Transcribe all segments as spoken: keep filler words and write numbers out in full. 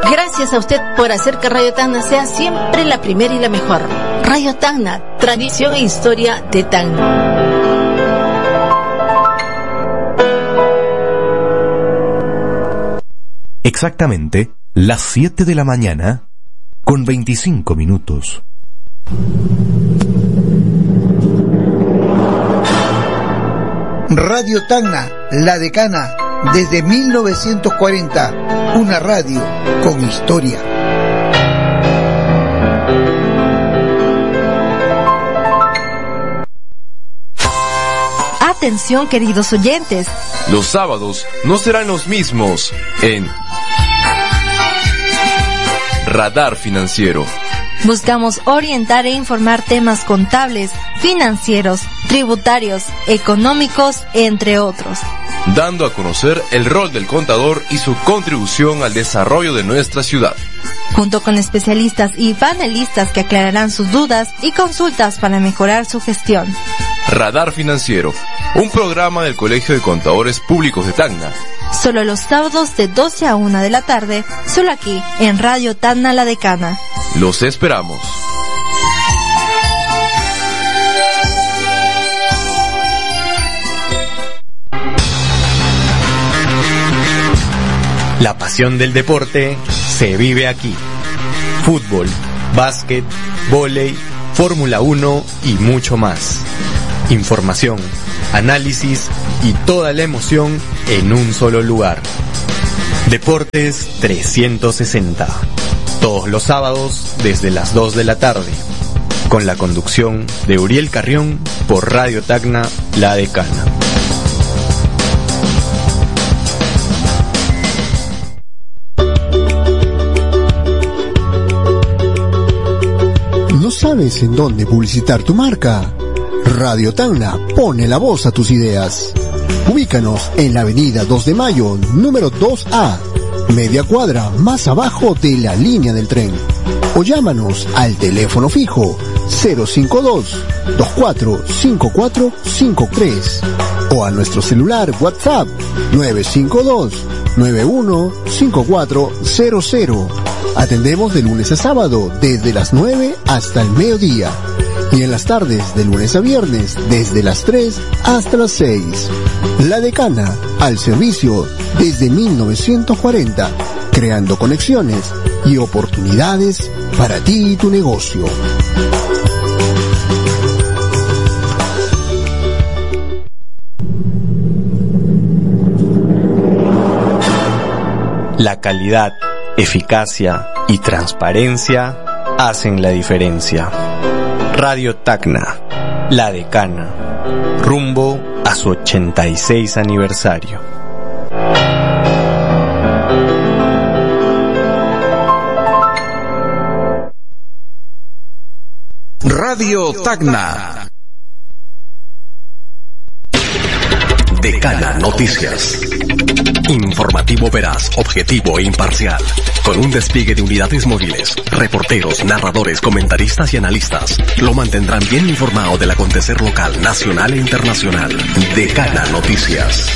Gracias a usted por hacer que Radio Tacna sea siempre la primera y la mejor. Radio Tacna, tradición e historia de Tacna. Exactamente las siete de la mañana con veinticinco minutos. Radio Tacna, La Decana, desde mil novecientos cuarenta, una radio con historia. Atención, queridos oyentes. Los sábados no serán los mismos en Radar Financiero. Buscamos orientar e informar temas contables, financieros, tributarios, económicos, entre otros. Dando a conocer el rol del contador y su contribución al desarrollo de nuestra ciudad. Junto con especialistas y panelistas que aclararán sus dudas y consultas para mejorar su gestión. Radar Financiero, un programa del Colegio de Contadores Públicos de Tacna. Solo los sábados de doce a una de la tarde, solo aquí, en Radio Tacna La Decana. Los esperamos. La pasión del deporte se vive aquí. Fútbol, básquet, vóley, Fórmula uno y mucho más. Información, análisis y toda la emoción en un solo lugar. Deportes trescientos sesenta. Todos los sábados desde las dos de la tarde. Con la conducción de Uriel Carrión por Radio Tacna La Decana. ¿No sabes en dónde publicitar tu marca? Radio Tacna pone la voz a tus ideas. Ubícanos en la avenida dos de mayo, número dos A, media cuadra más abajo de la línea del tren. O llámanos al teléfono fijo cero cinco dos, dos cuatro cinco cuatro cinco tres o a nuestro celular WhatsApp nueve cinco dos, nueve uno cinco cuatro cero cero. Atendemos de lunes a sábado desde las nueve hasta el mediodía y en las tardes de lunes a viernes desde las tres hasta las seis. La Decana, al servicio desde mil novecientos cuarenta, creando conexiones y oportunidades para ti y tu negocio. La calidad, eficacia y transparencia hacen la diferencia. Radio Tacna, La Decana, rumbo a su ochenta y seis aniversario. Radio Tacna. Decana Noticias. Informativo veraz, objetivo e imparcial. Con un despliegue de unidades móviles, reporteros, narradores, comentaristas y analistas, lo mantendrán bien informado del acontecer local, nacional e internacional. Decana Noticias.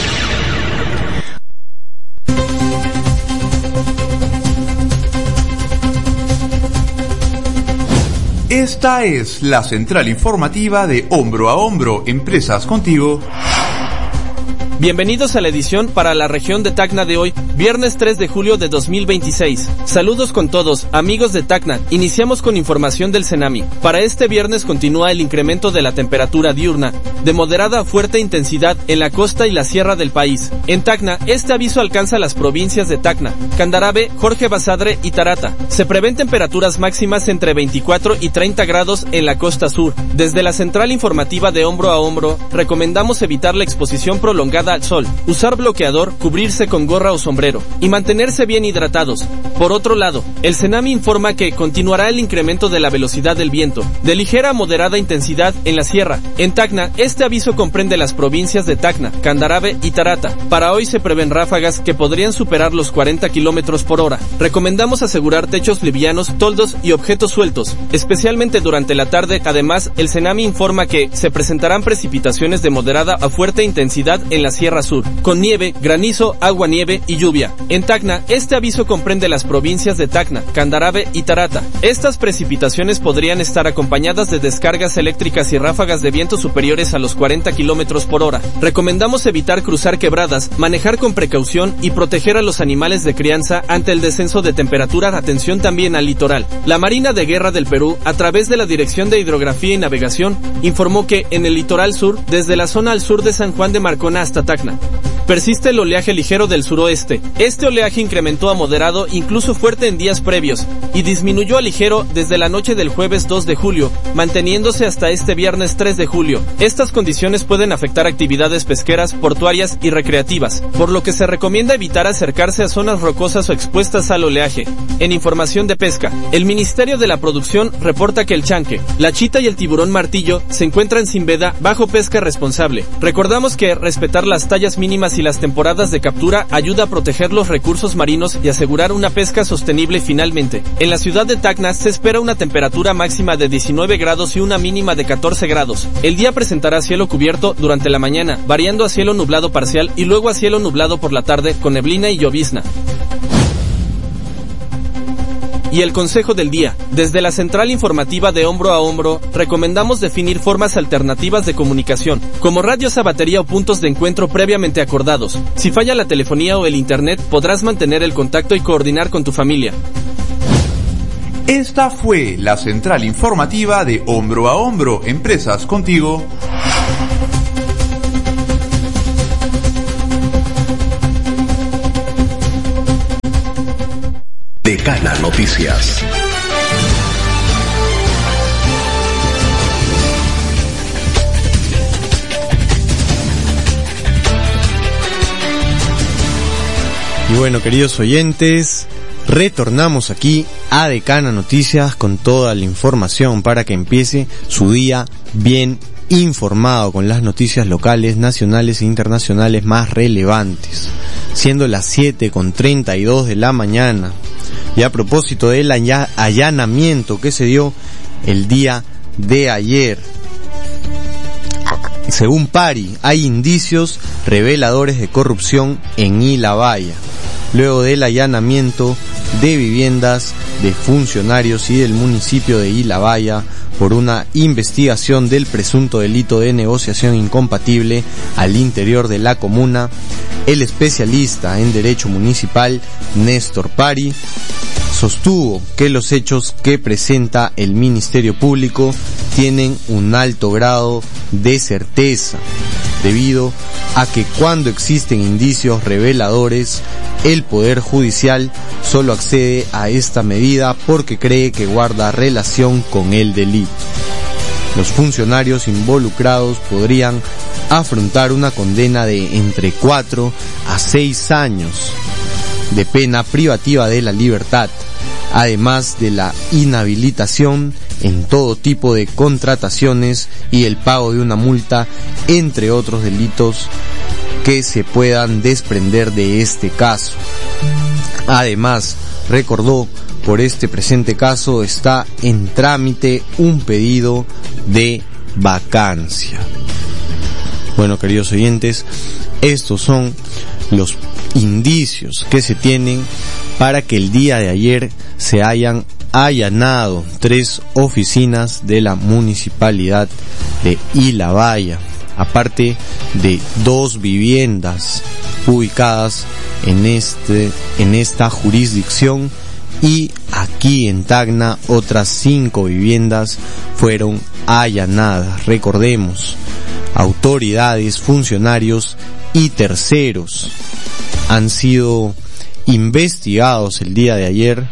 Esta es la central informativa de Hombro a Hombro, Empresas Contigo. Bienvenidos a la edición para la región de Tacna de hoy, viernes tres de julio de dos mil veintiséis. Saludos con todos, amigos de Tacna. Iniciamos con información del Cenami. Para este viernes continúa el incremento de la temperatura diurna, de moderada a fuerte intensidad en la costa y la sierra del país. En Tacna, este aviso alcanza las provincias de Tacna, Candarave, Jorge Basadre y Tarata. Se prevén temperaturas máximas entre veinticuatro y treinta grados en la costa sur. Desde la central informativa de Hombro a Hombro, recomendamos evitar la exposición prolongada al sol, usar bloqueador, cubrirse con gorra o sombrero y mantenerse bien hidratados. Por otro lado, el Cenami informa que continuará el incremento de la velocidad del viento, de ligera a moderada intensidad en la sierra. En Tacna, este aviso comprende las provincias de Tacna, Candarave y Tarata. Para hoy se prevén ráfagas que podrían superar los cuarenta kilómetros por hora. Recomendamos asegurar techos livianos, toldos y objetos sueltos, especialmente durante la tarde. Además, el Cenami informa que se presentarán precipitaciones de moderada a fuerte intensidad en la Sierra Sur, con nieve, granizo, aguanieve y lluvia. En Tacna, este aviso comprende las provincias de Tacna, Candarave y Tarata. Estas precipitaciones podrían estar acompañadas de descargas eléctricas y ráfagas de viento superiores a los cuarenta kilómetros por hora. Recomendamos evitar cruzar quebradas, manejar con precaución y proteger a los animales de crianza ante el descenso de temperatura. Atención también al litoral. La Marina de Guerra del Perú, a través de la Dirección de Hidrografía y Navegación, informó que en el litoral sur, desde la zona al sur de San Juan de Marcona hasta Tacna, persiste el oleaje ligero del suroeste. Este oleaje incrementó a moderado, incluso fuerte en días previos, y disminuyó a ligero desde la noche del jueves dos de julio, manteniéndose hasta este viernes tres de julio. Estas condiciones pueden afectar actividades pesqueras, portuarias y recreativas, por lo que se recomienda evitar acercarse a zonas rocosas o expuestas al oleaje. En información de pesca, el Ministerio de la Producción reporta que el chanque, la chita y el tiburón martillo se encuentran sin veda bajo pesca responsable. Recordamos que respetar las tallas mínimas y las temporadas de captura ayuda a proteger los recursos marinos y asegurar una pesca sostenible. Finalmente, en la ciudad de Tacna se espera una temperatura máxima de diecinueve grados y una mínima de catorce grados. El día presentará cielo cubierto durante la mañana, variando a cielo nublado parcial y luego a cielo nublado por la tarde con neblina y llovizna. Y el consejo del día. Desde la central informativa de Hombro a Hombro, recomendamos definir formas alternativas de comunicación, como radios a batería o puntos de encuentro previamente acordados. Si falla la telefonía o el internet, podrás mantener el contacto y coordinar con tu familia. Esta fue la central informativa de Hombro a Hombro, Empresas Contigo. Decana Noticias. Y bueno, queridos oyentes, retornamos aquí a Decana Noticias con toda la información para que empiece su día bien informado con las noticias locales, nacionales e internacionales más relevantes, siendo las siete con treinta y dos de la mañana. Y a propósito del allanamiento que se dio el día de ayer, según Pari, hay indicios reveladores de corrupción en Ilabaya. Luego del allanamiento de viviendas de funcionarios y del municipio de Ilabaya por una investigación del presunto delito de negociación incompatible al interior de la comuna, el especialista en derecho municipal Néstor Pari sostuvo que los hechos que presenta el Ministerio Público tienen un alto grado de certeza, debido a que cuando existen indicios reveladores, el Poder Judicial solo accede a esta medida porque cree que guarda relación con el delito. Los funcionarios involucrados podrían afrontar una condena de entre cuatro a seis años de pena privativa de la libertad, además de la inhabilitación en todo tipo de contrataciones y el pago de una multa, entre otros delitos que se puedan desprender de este caso. Además, recordó, por este presente caso está en trámite un pedido de vacancia. Bueno, queridos oyentes, estos son los indicios que se tienen para que el día de ayer se hayan allanado tres oficinas de la municipalidad de Ilabaya, aparte de dos viviendas ubicadas en este en esta jurisdicción, y aquí en Tacna otras cinco viviendas fueron allanadas. Recordemos, autoridades, funcionarios y terceros han sido investigados el día de ayer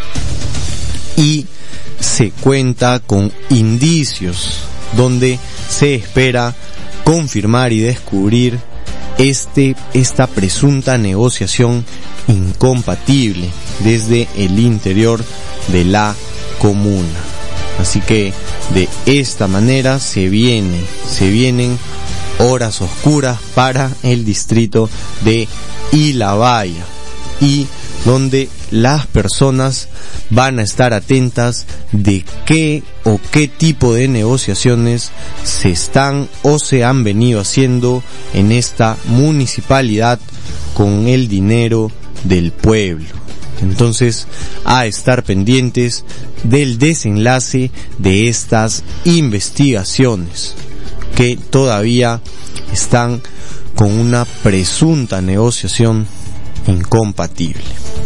y se cuenta con indicios donde se espera confirmar y descubrir este esta presunta negociación incompatible desde el interior de la comuna. Así que de esta manera se viene, se vienen horas oscuras para el distrito de Ilabaya y donde las personas van a estar atentas de qué o qué tipo de negociaciones se están o se han venido haciendo en esta municipalidad con el dinero del pueblo. Entonces, a estar pendientes del desenlace de estas investigaciones que todavía están con una presunta negociación incompatible.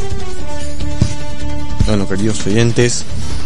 Bueno, queridos oyentes,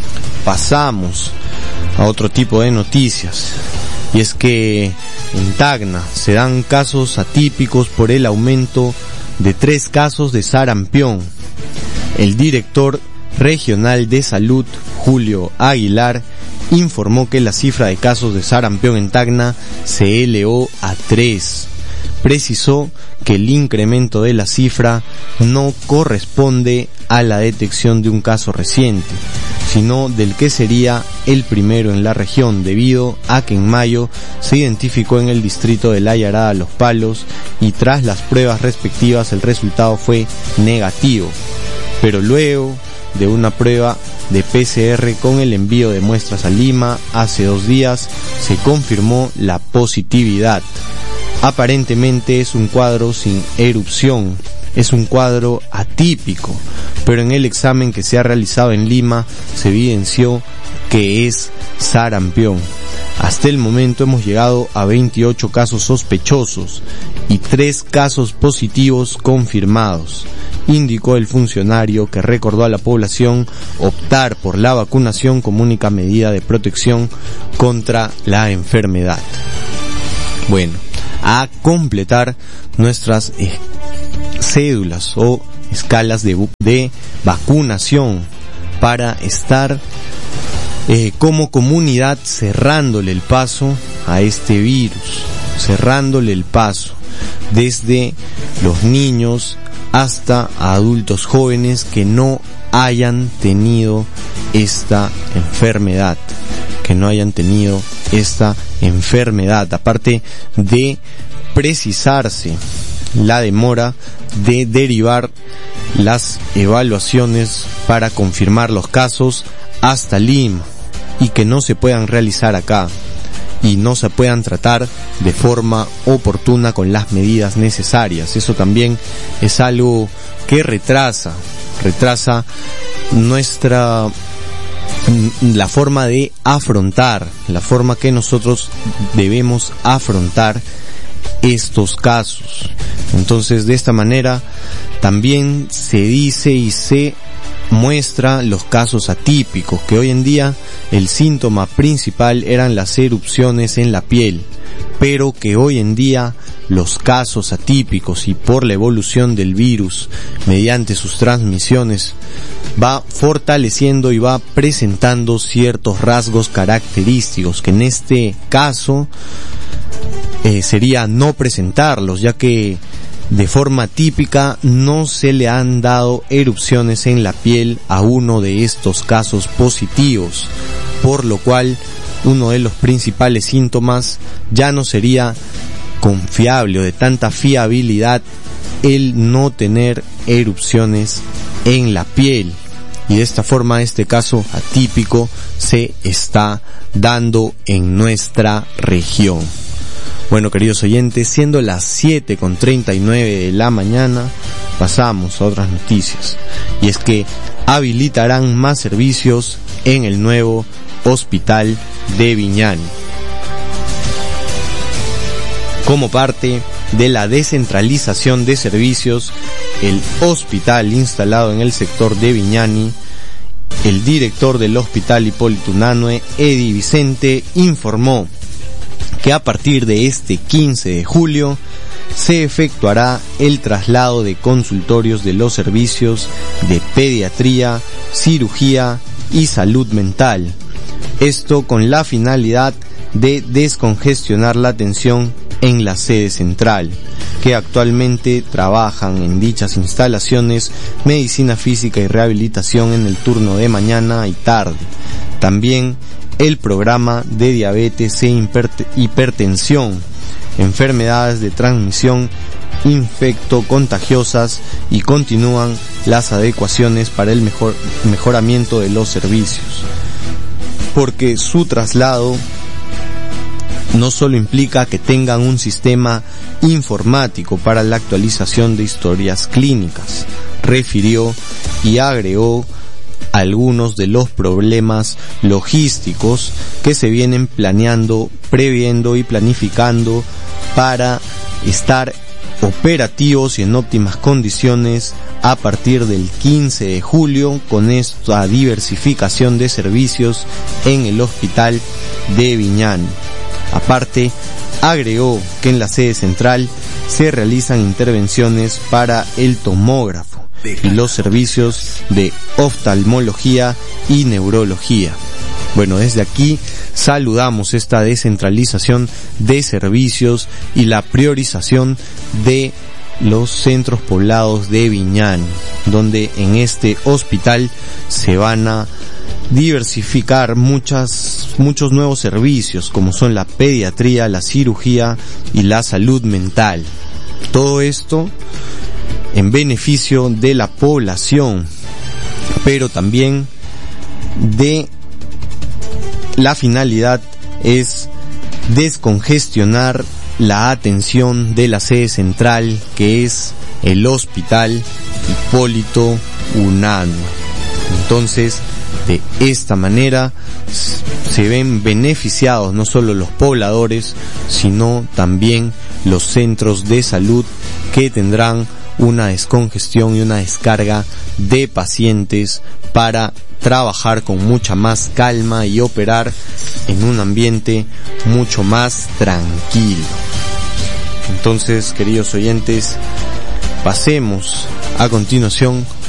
pasamos a otro tipo de noticias, y es que en Tacna se dan casos atípicos por el aumento de tres casos de sarampión. El director regional de salud, Julio Aguilar, informó que la cifra de casos de sarampión en Tacna se elevó a tres. Precisó que el incremento de la cifra no corresponde a la detección de un caso reciente, sino del que sería el primero en la región, debido a que en mayo se identificó en el distrito de La Yarada Los Palos y tras las pruebas respectivas el resultado fue negativo. Pero luego de una prueba de P C R con el envío de muestras a Lima hace dos días se confirmó la positividad. Aparentemente es un cuadro sin erupción, es un cuadro atípico, pero en el examen que se ha realizado en Lima se evidenció que es sarampión. Hasta el momento hemos llegado a veintiocho casos sospechosos y tres casos positivos confirmados, indicó el funcionario, que recordó a la población optar por la vacunación como única medida de protección contra la enfermedad. Bueno, a completar nuestras eh, cédulas o escalas de, de vacunación para estar eh, como comunidad cerrándole el paso a este virus, cerrándole el paso desde los niños hasta a adultos jóvenes que no hayan tenido esta enfermedad, que no hayan tenido esta enfermedad, aparte de precisarse la demora de derivar las evaluaciones para confirmar los casos hasta Lima y que no se puedan realizar acá y no se puedan tratar de forma oportuna con las medidas necesarias. Eso también es algo que retrasa, retrasa nuestra la forma de afrontar, la forma que nosotros debemos afrontar estos casos. Entonces, de esta manera también se dice y se muestra los casos atípicos, que hoy en día el síntoma principal eran las erupciones en la piel, pero que hoy en día los casos atípicos, y por la evolución del virus mediante sus transmisiones, va fortaleciendo y va presentando ciertos rasgos característicos, que en este caso eh, sería no presentarlos, ya que de forma típica no se le han dado erupciones en la piel a uno de estos casos positivos, por lo cual uno de los principales síntomas ya no sería confiable o de tanta fiabilidad el no tener erupciones en la piel, y de esta forma este caso atípico se está dando en nuestra región. Bueno, queridos oyentes, siendo las siete con treinta y nueve de la mañana, pasamos a otras noticias, y es que habilitarán más servicios en el nuevo hospital de Viñani. Como parte de la descentralización de servicios, el hospital instalado en el sector de Viñani, el director del Hospital Hipólito Unanue, Eddie Vicente, informó que a partir de este quince de julio se efectuará el traslado de consultorios de los servicios de pediatría, cirugía y salud mental. Esto con la finalidad de descongestionar la atención en la sede central, que actualmente trabajan en dichas instalaciones medicina física y rehabilitación en el turno de mañana y tarde. También el programa de diabetes e hipertensión, enfermedades de transmisión infectocontagiosas y continúan las adecuaciones para el mejor, mejoramiento de los servicios, porque su traslado no solo implica que tengan un sistema informático para la actualización de historias clínicas, refirió y agregó algunos de los problemas logísticos que se vienen planeando, previendo y planificando para estar operativos y en óptimas condiciones a partir del quince de julio con esta diversificación de servicios en el hospital de Viñán. Aparte, agregó que en la sede central se realizan intervenciones para el tomógrafo y los servicios de oftalmología y neurología. Bueno, desde aquí saludamos esta descentralización de servicios y la priorización de los centros poblados de Viñán, donde en este hospital se van a diversificar muchas, muchos nuevos servicios como son la pediatría, la cirugía y la salud mental. Todo esto en beneficio de la población, pero también de la finalidad es descongestionar la atención de la sede central, que es el Hospital Hipólito Unanue. Entonces, de esta manera se ven beneficiados no solo los pobladores, sino también los centros de salud, que tendrán una descongestión y una descarga de pacientes para trabajar con mucha más calma y operar en un ambiente mucho más tranquilo. Entonces, queridos oyentes, pasemos a continuación